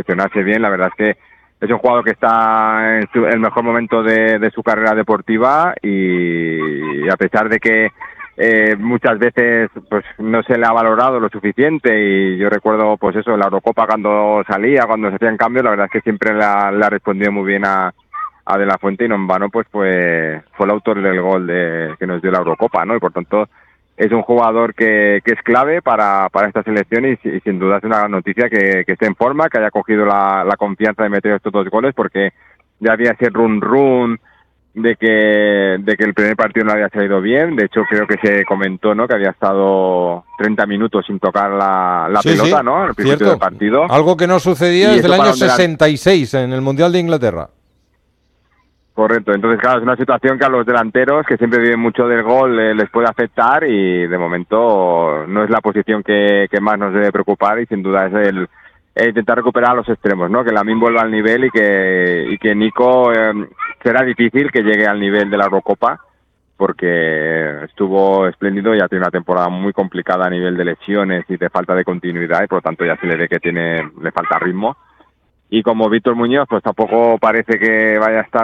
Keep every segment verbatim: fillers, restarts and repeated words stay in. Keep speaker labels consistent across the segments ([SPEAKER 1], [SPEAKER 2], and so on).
[SPEAKER 1] posicionarse bien. La verdad es que es un jugador que está en su, el mejor momento de, de su carrera deportiva y, y a pesar de que eh, muchas veces pues no se le ha valorado lo suficiente y yo recuerdo pues eso, la Eurocopa cuando salía, cuando se hacían cambios, la verdad es que siempre le ha, le ha respondido muy bien a, a De La Fuente y no en vano pues, pues fue el autor del gol de, que nos dio la Eurocopa, ¿no? Y por tanto es un jugador que, que es clave para, para esta selección y, y sin duda es una gran noticia que, que esté en forma, que haya cogido la, la confianza de meter estos dos goles porque ya había ese run run de que de que el primer partido no había salido bien. De hecho creo que se comentó, ¿no?, que había estado treinta minutos sin tocar la, la
[SPEAKER 2] sí,
[SPEAKER 1] pelota,
[SPEAKER 2] sí,
[SPEAKER 1] ¿no?, al principio
[SPEAKER 2] cierto.
[SPEAKER 1] del partido.
[SPEAKER 2] Algo que no sucedía desde el año sesenta y seis en el Mundial de Inglaterra.
[SPEAKER 1] Correcto, entonces claro, es una situación que a los delanteros, que siempre viven mucho del gol, eh, les puede afectar y de momento no es la posición que, que más nos debe preocupar y sin duda es el, el intentar recuperar a los extremos, ¿no? Que Lamine vuelva al nivel y que, y que Nico eh, será difícil que llegue al nivel de la Eurocopa porque estuvo espléndido y ha tenido una temporada muy complicada a nivel de lesiones y de falta de continuidad y por lo tanto ya se le ve que tiene le falta ritmo. Y como Víctor Muñoz pues tampoco parece que vaya a estar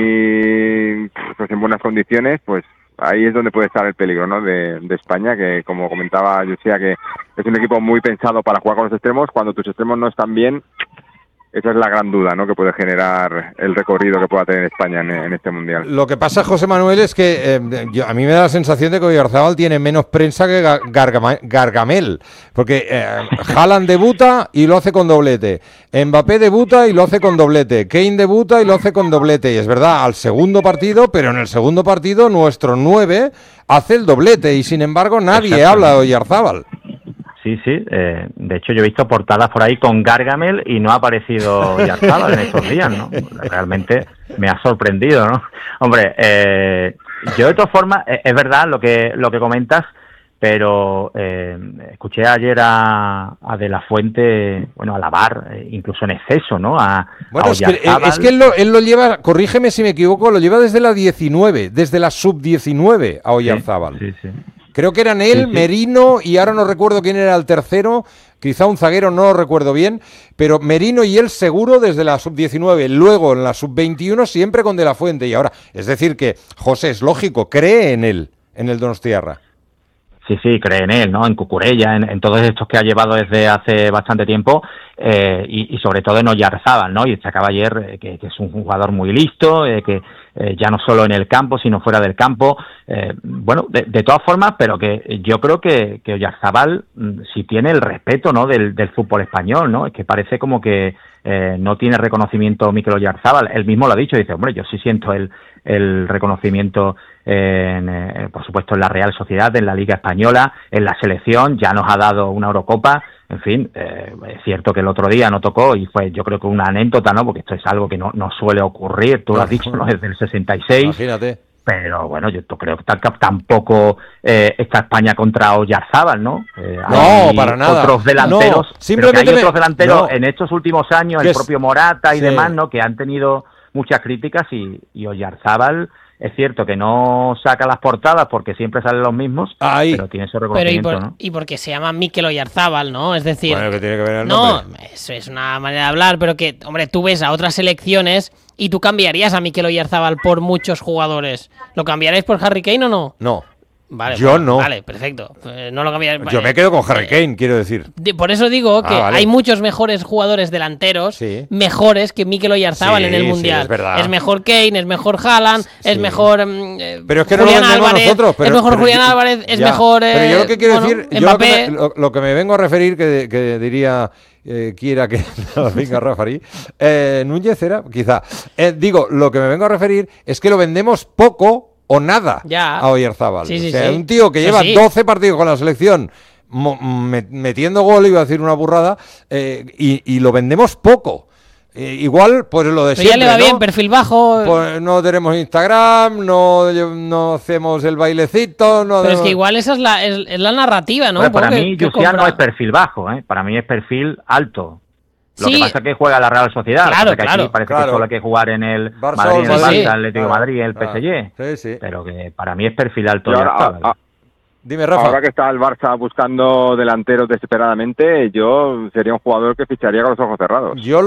[SPEAKER 1] muy pues en buenas condiciones, pues ahí es donde puede estar el peligro, ¿no?, de, de España, que como comentaba José, que es un equipo muy pensado para jugar con los extremos. Cuando tus extremos no están bien, esa es la gran duda, ¿no?, que puede generar el recorrido que pueda tener España en, en este Mundial.
[SPEAKER 2] Lo que pasa, José Manuel, es que eh, yo, a mí me da la sensación de que Oyarzabal tiene menos prensa que Gargam- Gargamel, porque eh, Haaland debuta y lo hace con doblete, Mbappé debuta y lo hace con doblete, Kane debuta y lo hace con doblete, y es verdad, al segundo partido, pero en el segundo partido nuestro nueve hace el doblete, y sin embargo nadie
[SPEAKER 3] Exacto.
[SPEAKER 2] habla de Oyarzabal.
[SPEAKER 3] Sí, sí, eh, de hecho yo he visto portadas por ahí con Gargamel y no ha aparecido Oyarzabal en estos días, ¿no? Realmente me ha sorprendido, ¿no? Hombre, eh, yo de todas formas, eh, es verdad lo que lo que comentas, pero eh, escuché ayer a, a De La Fuente, bueno, alabar, eh, incluso en exceso, ¿no? A,
[SPEAKER 2] Bueno,
[SPEAKER 3] a
[SPEAKER 2] es que, es que él, lo, él lo lleva, corrígeme si me equivoco, lo lleva desde la diecinueve, desde la sub diecinueve a Oyarzabal.
[SPEAKER 3] Sí, sí, sí.
[SPEAKER 2] Creo que eran él, sí, sí. Merino, y ahora no recuerdo quién era el tercero, quizá un zaguero, no lo recuerdo bien, pero Merino y él seguro desde la sub diecinueve, luego en la sub veintiuno siempre con De La Fuente, y ahora, es decir que, José, es lógico, cree en él, en el Donostiarra.
[SPEAKER 3] Sí, sí, cree en él, ¿no? En Cucurella, en, en todos estos que ha llevado desde hace bastante tiempo eh, y, y sobre todo en Oyarzabal, ¿no? Y destacaba ayer eh, que, que es un jugador muy listo, eh, que eh, ya no solo en el campo, sino fuera del campo. Eh, bueno, de, de todas formas, pero que yo creo que, que Oyarzabal sí tiene el respeto, ¿no?, del, del fútbol español, ¿no? Es que parece como que eh, no tiene reconocimiento Mikel Oyarzabal. Él mismo lo ha dicho, dice, hombre, yo sí siento el, el reconocimiento en, eh, por supuesto en la Real Sociedad, en la Liga Española, en la selección, ya nos ha dado una Eurocopa, en fin, eh, es cierto que el otro día no tocó y fue yo creo que una anécdota, ¿no?, porque esto es algo que no, no suele ocurrir, tú lo has dicho, ¿no?, desde el sesenta y seis.
[SPEAKER 2] Imagínate.
[SPEAKER 3] Pero bueno, yo creo que tampoco eh, está España contra Oyarzabal, ¿no? Eh,
[SPEAKER 2] no, para nada.
[SPEAKER 3] Otros delanteros,
[SPEAKER 2] no, simplemente
[SPEAKER 3] pero que hay
[SPEAKER 2] me...
[SPEAKER 3] otros delanteros
[SPEAKER 2] no.
[SPEAKER 3] en estos últimos años, el
[SPEAKER 2] es...
[SPEAKER 3] propio Morata y
[SPEAKER 2] sí.
[SPEAKER 3] demás, ¿no?, que han tenido muchas críticas y, y Oyarzabal es cierto que no saca las portadas porque siempre salen los mismos,
[SPEAKER 2] Ahí.
[SPEAKER 3] pero tiene ese reconocimiento,
[SPEAKER 4] pero y, por,
[SPEAKER 3] ¿no?
[SPEAKER 4] y porque se llama Mikel Oyarzabal, ¿no? Es decir,
[SPEAKER 2] bueno, que tiene que ver el
[SPEAKER 4] no,
[SPEAKER 2] nombre.
[SPEAKER 4] eso es una manera de hablar, pero que, hombre, tú ves a otras selecciones y tú cambiarías a Mikel Oyarzabal por muchos jugadores. ¿Lo cambiaréis por Harry Kane o no?
[SPEAKER 2] No.
[SPEAKER 4] Vale,
[SPEAKER 2] yo
[SPEAKER 4] bueno,
[SPEAKER 2] no.
[SPEAKER 4] Vale, perfecto. Eh, no lo cambiaréis.
[SPEAKER 2] Yo me quedo con Harry Kane, eh, quiero decir.
[SPEAKER 4] De, por eso digo que ah, vale. hay muchos mejores jugadores delanteros, sí. mejores que Mikel Oyarzabal sí, en el Mundial.
[SPEAKER 2] Sí, es verdad.
[SPEAKER 4] Es mejor Kane, es mejor Haaland, sí. es mejor eh,
[SPEAKER 2] pero es que
[SPEAKER 4] Julián
[SPEAKER 2] no lo
[SPEAKER 4] Álvarez,
[SPEAKER 2] nosotros, pero,
[SPEAKER 4] es mejor
[SPEAKER 2] pero,
[SPEAKER 4] Julián Álvarez, es
[SPEAKER 2] ya,
[SPEAKER 4] mejor eh,
[SPEAKER 2] Pero yo lo que quiero
[SPEAKER 4] bueno,
[SPEAKER 2] decir, yo lo que, me, lo, lo que me vengo a referir, que, que diría... Eh, quiera que no venga Rafarí, eh, Núñez era, quizá. Eh, digo, lo que me vengo a referir es que lo vendemos poco o nada
[SPEAKER 4] ya.
[SPEAKER 2] a Oyarzabal.
[SPEAKER 4] Sí, sí,
[SPEAKER 2] o sea,
[SPEAKER 4] sí.
[SPEAKER 2] un tío que
[SPEAKER 4] sí,
[SPEAKER 2] lleva
[SPEAKER 4] sí.
[SPEAKER 2] doce partidos con la selección metiendo gol, iba a decir una burrada, eh, y, y lo vendemos poco. Eh, igual, pues lo de
[SPEAKER 4] Pero
[SPEAKER 2] siempre,
[SPEAKER 4] ya le va
[SPEAKER 2] ¿no?
[SPEAKER 4] bien, perfil bajo.
[SPEAKER 2] Pues no tenemos Instagram, no, no hacemos el bailecito. No
[SPEAKER 4] Pero
[SPEAKER 2] tenemos...
[SPEAKER 4] es que igual esa es la, es, es la narrativa, ¿no?
[SPEAKER 3] Bueno, para
[SPEAKER 4] que,
[SPEAKER 3] mí,
[SPEAKER 4] que
[SPEAKER 3] Llucià
[SPEAKER 4] compra...
[SPEAKER 3] no es perfil bajo, ¿eh? Para mí es perfil alto. Lo
[SPEAKER 4] sí.
[SPEAKER 3] que pasa es que juega la Real Sociedad.
[SPEAKER 4] Claro,
[SPEAKER 3] que
[SPEAKER 4] claro.
[SPEAKER 3] aquí parece
[SPEAKER 2] claro.
[SPEAKER 3] que solo hay que jugar en el
[SPEAKER 2] Barça,
[SPEAKER 3] Madrid, en el
[SPEAKER 2] Madrid.
[SPEAKER 3] Barça, Atlético
[SPEAKER 2] claro.
[SPEAKER 3] Madrid, el P S G.
[SPEAKER 2] Ah, sí, sí.
[SPEAKER 3] Pero que para mí es perfil alto.
[SPEAKER 1] Ahora,
[SPEAKER 3] ya
[SPEAKER 1] a, a,
[SPEAKER 2] Dime, Rafa.
[SPEAKER 1] Ahora que está el Barça buscando delanteros desesperadamente, yo sería un jugador que ficharía con los ojos cerrados.
[SPEAKER 2] Yo